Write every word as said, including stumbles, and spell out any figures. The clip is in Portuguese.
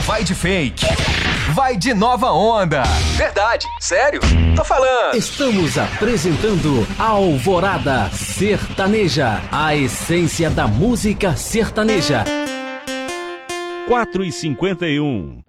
vai de fake. Vai de nova onda. Verdade, sério, tô falando. Estamos apresentando Alvorada Sertaneja, a essência da música sertaneja. quatro e cinquenta e um.